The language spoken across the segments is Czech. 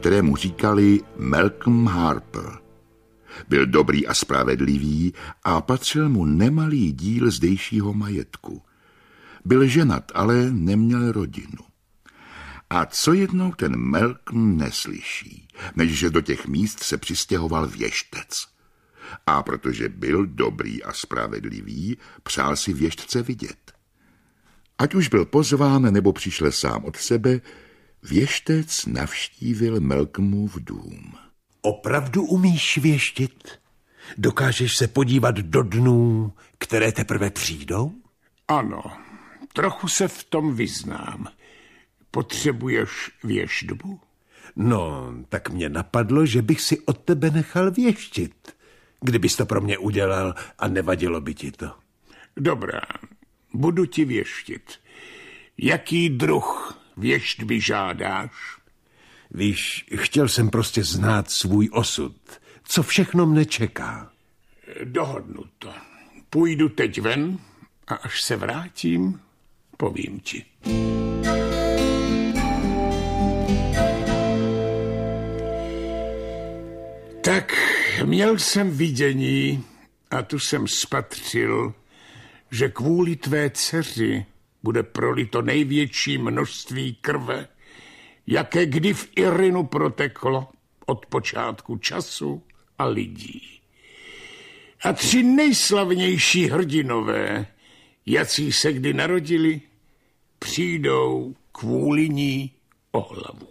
kterému říkali Malcolm Harper. Byl dobrý a spravedlivý a patřil mu nemalý díl zdejšího majetku. Byl ženat, ale neměl rodinu. A co jednou ten Malcolm neslyší, než že do těch míst se přistěhoval věštec. A protože byl dobrý a spravedlivý, přál si věštce vidět. Ať už byl pozván, nebo přišel sám od sebe, věštec navštívil Malcolmův dům. Opravdu umíš věštit? Dokážeš se podívat do dnů, které teprve přijdou? Ano, trochu se v tom vyznám. Potřebuješ věštbu? No, tak mě napadlo, že bych si od tebe nechal věštit, kdybys to pro mě udělal a nevadilo by ti to. Dobrá, budu ti věštit. Jaký druh věštby žádáš? Víš, chtěl jsem prostě znát svůj osud. Co všechno mne čeká? Dohodnuto. Půjdu teď ven a až se vrátím, povím ti. Tak měl jsem vidění a tu jsem spatřil, že kvůli tvé dceři bude prolito největší množství krve, jaké kdy v Irinu proteklo od počátku času a lidí. A 3 nejslavnější hrdinové, jací se kdy narodili, přijdou kvůli ní o hlavu.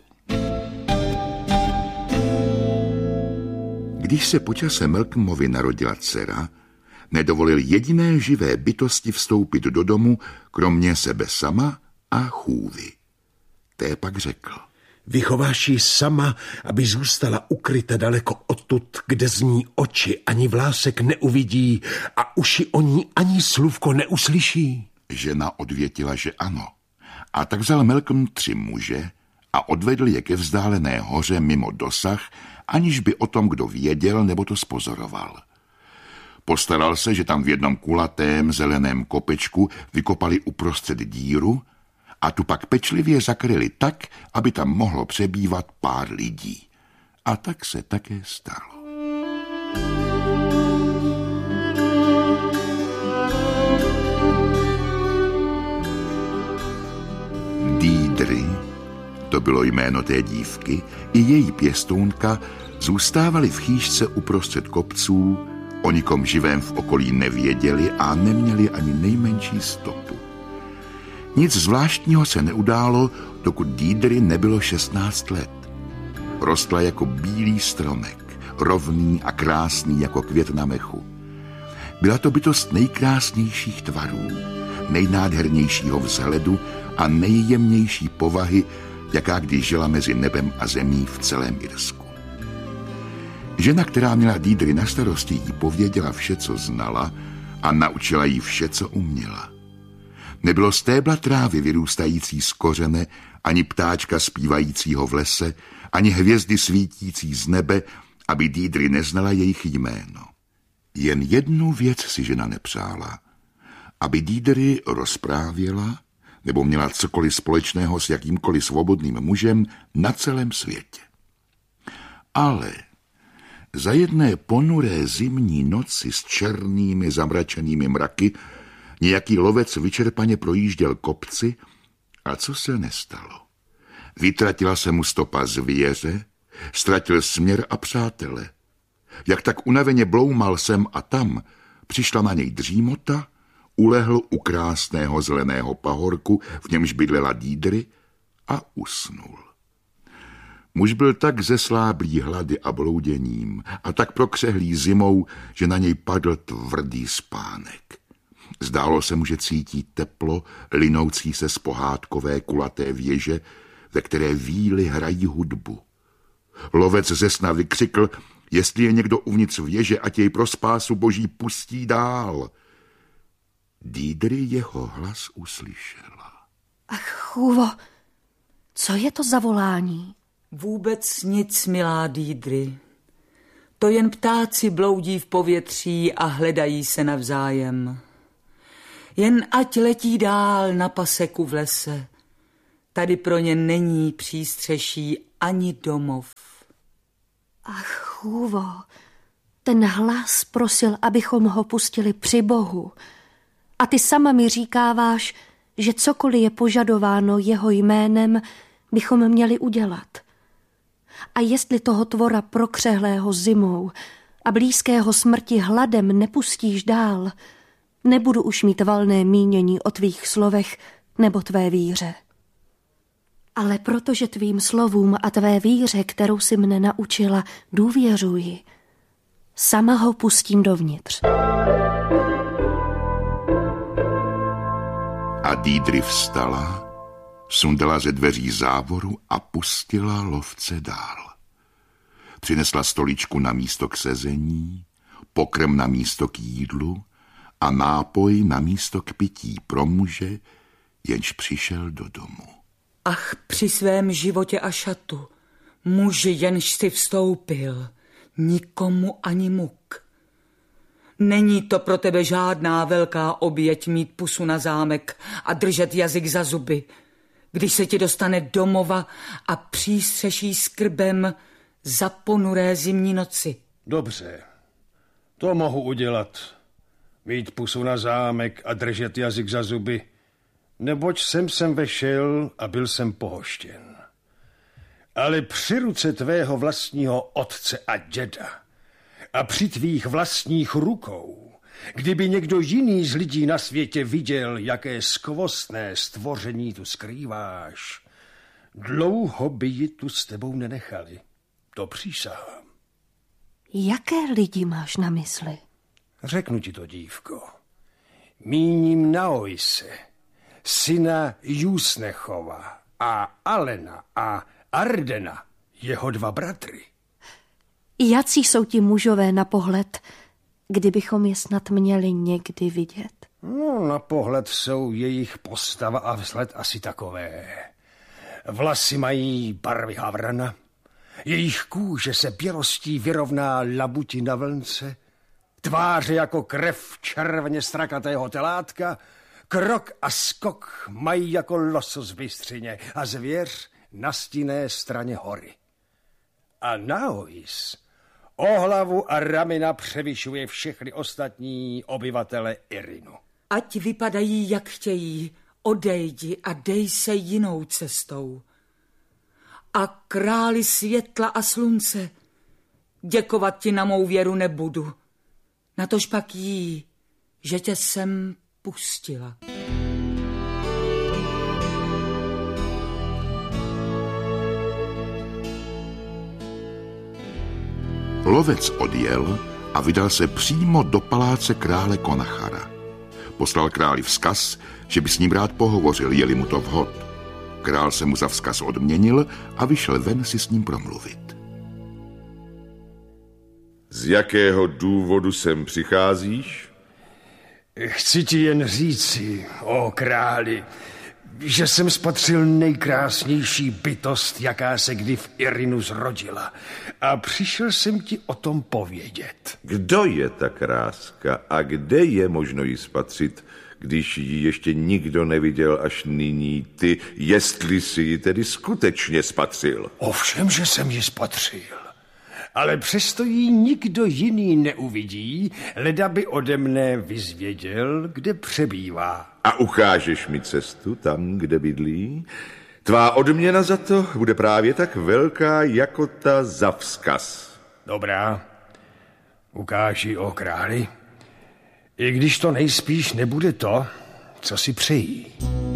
Když se po čase Malcolmovi narodila dcera, nedovolil jediné živé bytosti vstoupit do domu, kromě sebe sama a chůvy. Té pak řekl: Vychováš ji sama, aby zůstala ukryta daleko odtud, kde z ní oči ani vlásek neuvidí a uši o ní ani slůvko neuslyší? Žena odvětila, že ano. A tak vzal Malcolm 3 muže a odvedl je ke vzdálené hoře mimo dosah, aniž by o tom kdo věděl nebo to spozoroval. Postaral se, že tam v jednom kulatém zeleném kopečku vykopali uprostřed díru a tu pak pečlivě zakryli tak, aby tam mohlo přebývat pár lidí. A tak se také stalo. Dídry, to bylo jméno té dívky, i její pěstounka zůstávali v chýšce uprostřed kopců, o nikom živém v okolí nevěděli a neměli ani nejmenší stopu. Nic zvláštního se neudálo, dokud Dídry nebylo 16 let. Rostla jako bílý stromek, rovný a krásný jako květ na mechu. Byla to bytost nejkrásnějších tvarů, nejnádhernějšího vzhledu a nejjemnější povahy, jaká kdy žila mezi nebem a zemí v celém Irsku. Žena, která měla Dídry na starosti, jí pověděla vše, co znala a naučila jí vše, co uměla. Nebylo stébla trávy vyrůstající z kořene, ani ptáčka zpívajícího v lese, ani hvězdy svítící z nebe, aby Dídry neznala jejich jméno. Jen jednu věc si žena nepřála, aby Dídry rozprávěla nebo měla cokoliv společného s jakýmkoliv svobodným mužem na celém světě. Ale za jedné ponuré zimní noci s černými zamračenými mraky nějaký lovec vyčerpaně projížděl kopci a co se nestalo? Vytratila se mu stopa zvěře, ztratil směr a přátele. Jak tak unaveně bloumal sem a tam, přišla na něj dřímota, ulehl u krásného zeleného pahorku, v němž bydlela Dídry, a usnul. Muž byl tak zesláblý hlady a blouděním a tak prokřehlý zimou, že na něj padl tvrdý spánek. Zdálo se mu, že cítí teplo, linoucí se z pohádkové kulaté věže, ve které víly hrají hudbu. Lovec ze sna vykřikl, jestli je někdo uvnitř věže, ať jej pro spásu boží pustí dál. Dídry jeho hlas uslyšela. Ach, chůvo, co je to za volání? Vůbec nic, milá Dídry. To jen ptáci bloudí v povětří a hledají se navzájem. Jen ať letí dál na paseku v lese. Tady pro ně není přístřeší ani domov. Ach, chůvo, ten hlas prosil, abychom ho pustili při Bohu. A ty sama mi říkáváš, že cokoliv je požadováno jeho jménem, bychom měli udělat. A jestli toho tvora prokřehlého zimou a blízkého smrti hladem nepustíš dál, nebudu už mít valné mínění o tvých slovech nebo tvé víře. Ale protože tvým slovům a tvé víře, kterou si mne naučila, důvěřuji, sama ho pustím dovnitř. A Dídry vstala, sundala ze dveří závoru a pustila lovce dál. Přinesla stoličku na místo k sezení, pokrm na místo k jídlu a nápoj na místo k pití pro muže, jenž přišel do domu. Ach, při svém životě a šatu, muži, jenž si vstoupil, nikomu ani muk. Není to pro tebe žádná velká oběť mít pusu na zámek a držet jazyk za zuby, když se ti dostane domova a přístřeší skrbem za ponuré zimní noci. Dobře, to mohu udělat. Mít pusu na zámek a držet jazyk za zuby, neboť jsem sem vešel a byl jsem pohoštěn. Ale při ruce tvého vlastního otce a děda a při tvých vlastních rukou, kdyby někdo jiný z lidí na světě viděl, jaké skvostné stvoření tu skrýváš, dlouho by ji tu s tebou nenechali. To přísahám. Jaké lidi máš na mysli? Řeknu ti to, dívko. Míním Naoise, syna Jusnechova a Alena a Ardena, jeho dva bratry. Jací jsou ti mužové na pohled, kdybychom je snad měli někdy vidět? No, na pohled jsou jejich postava a vzhled asi takové. Vlasy mají barvy havrana, jejich kůže se bělostí vyrovná labuti na vlnce, tváře jako krev červeně strakatého telátka, krok a skok mají jako losos v bystřině a zvěř na stinné straně hory. A Naois o hlavu a ramena převyšuje všechny ostatní obyvatele Irinu. Ať vypadají, jak chtějí, odejdi a dej se jinou cestou. A králi světla a slunce, děkovat ti na mou věru nebudu, natož pak jí, že tě sem pustila. Lovec odjel a vydal se přímo do paláce krále Konachara. Poslal králi vzkaz, že by s ním rád pohovořil, je-li mu to vhod. Král se mu za vzkaz odměnil a vyšel ven si s ním promluvit. Z jakého důvodu sem přicházíš? Chci ti jen říci, o králi, že jsem spatřil nejkrásnější bytost, jaká se kdy v Irinu zrodila. A přišel jsem ti o tom povědět. Kdo je ta kráska a kde je možno ji spatřit, když ji ještě nikdo neviděl až nyní ty, jestli si ji tedy skutečně spatřil? Ovšem, že jsem ji spatřil. Ale přesto ji nikdo jiný neuvidí, leda by ode mne vyzvěděl, kde přebývá. A ukážeš mi cestu tam, kde bydlí? Tvá odměna za to bude právě tak velká, jako ta za vzkaz. Dobrá, ukáži, o králi. I když to nejspíš nebude to, co si přejí.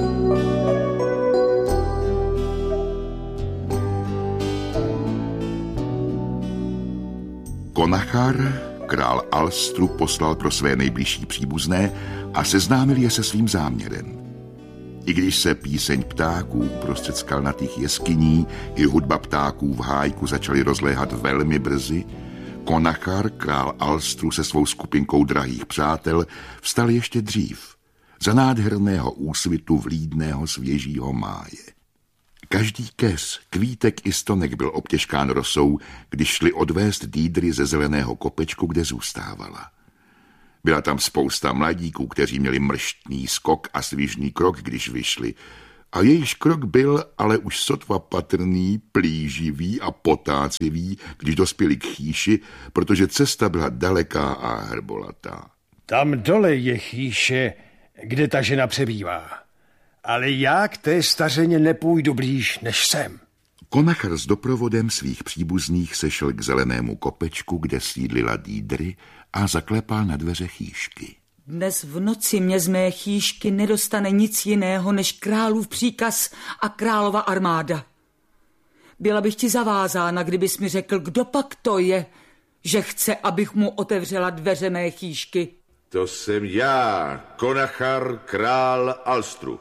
Konachar, král Alstru, poslal pro své nejbližší příbuzné a seznámil je se svým záměrem. I když se píseň ptáků uprostřed skalnatých jeskyní i hudba ptáků v hájku začaly rozléhat velmi brzy, Konachar, král Alstru se svou skupinkou drahých přátel vstal ještě dřív, za nádherného úsvitu vlídného svěžího máje. Každý kes, kvítek i stonek byl obtěžkán rosou, když šli odvést Dídry ze zeleného kopečku, kde zůstávala. Byla tam spousta mladíků, kteří měli mrštný skok a svižný krok, když vyšli, a jejíž krok byl ale už sotva patrný, plíživý a potácivý, když dospěli k chýši, protože cesta byla daleká a hrbolatá. Tam dole je chýše, kde ta žena přebývá. Ale já k té stařeně nepůjdu blíž než sem. Konachar s doprovodem svých příbuzných sešel k zelenému kopečku, kde sídlila Dídry, a zaklepal na dveře chýšky. Dnes v noci mě z mé chýšky nedostane nic jiného než králův příkaz a králova armáda. Byla bych ti zavázána, kdybys mi řekl, kdo pak to je, že chce, abych mu otevřela dveře mé chýšky. To jsem já, Konachar, král Alstru.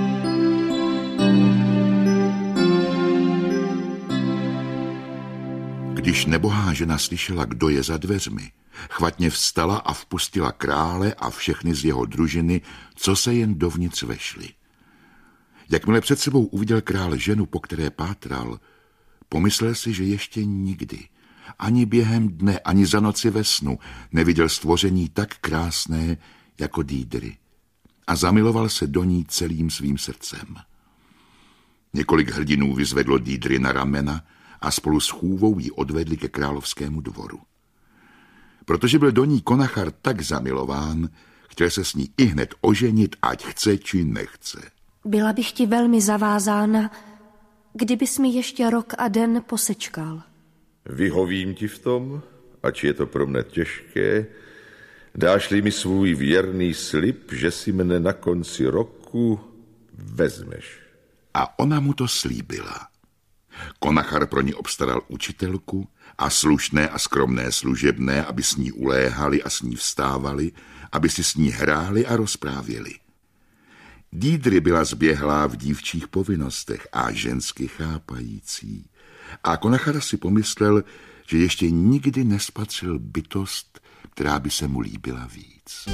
Když nebohá žena slyšela, kdo je za dveřmi, chvatně vstala a vpustila krále a všechny z jeho družiny, co se jen dovnitř vešli. Jakmile před sebou uviděl král ženu, po které pátral, pomyslel si, že ještě nikdy, ani během dne, ani za noci ve snu, neviděl stvoření tak krásné jako Dídry a zamiloval se do ní celým svým srdcem. Několik hrdinů vyzvedlo Dídry na ramena a spolu s chůvou ji odvedli ke královskému dvoru. Protože byl do ní Konachar tak zamilován, chtěl se s ní ihned oženit, ať chce či nechce. Byla bych ti velmi zavázána, kdybys mi ještě rok a den posečkal. Vyhovím ti v tom, ač je to pro mne těžké, dáš-li mi svůj věrný slib, že si mne na konci roku vezmeš. A ona mu to slíbila. Konachar pro ní obstaral učitelku a slušné a skromné služebné, aby s ní uléhali a s ní vstávali, aby si s ní hráli a rozprávěli. Dídry byla zběhlá v dívčích povinnostech a žensky chápající. A Konachar si pomyslel, že ještě nikdy nespatřil bytost, která by se mu líbila víc.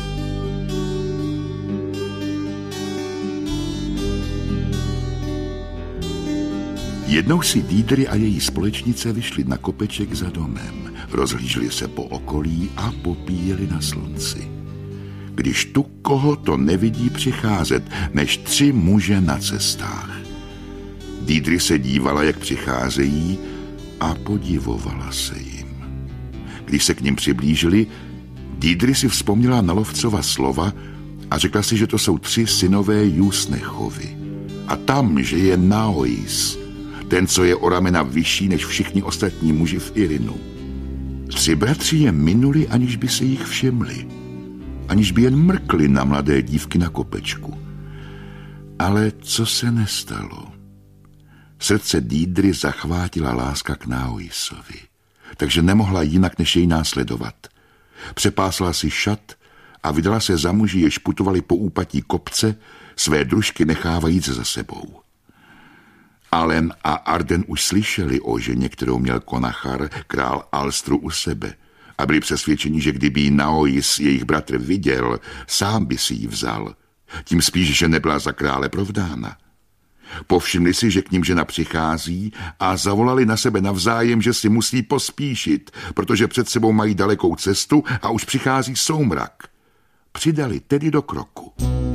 Jednou si Dídry a její společnice vyšli na kopeček za domem, rozhlíželi se po okolí a popíjeli na slunci. Když tu koho to nevidí přicházet, než 3 muže na cestách. Dídry se dívala, jak přicházejí, a podivovala se jim. Když se k nim přiblížili, Dídry si vzpomněla na lovcova slova a řekla si, že to jsou 3 synové Jusnechovi. A tam, že je Naois, ten, co je o ramena vyšší než všichni ostatní muži v Irinu. 3 bratři je minuli, aniž by se jich všimli, aniž by jen mrkli na mladé dívky na kopečku. Ale co se nestalo? Srdce Dídry zachvátila láska k Naoisovi, takže nemohla jinak, než jej následovat. Přepásla si šat a vydala se za muži, jež putovali po úpatí kopce, své družky nechávajíc za sebou. Alen a Arden už slyšeli o ženě, kterou měl Konachar, král Alstru, u sebe, a byli přesvědčeni, že kdyby ji Naois, jejich bratr, viděl, sám by si ji vzal. Tím spíš, že nebyla za krále provdána. Povšimli si, že k ním žena přichází, a zavolali na sebe navzájem, že si musí pospíšit, protože před sebou mají dalekou cestu a už přichází soumrak. Přidali tedy do kroku.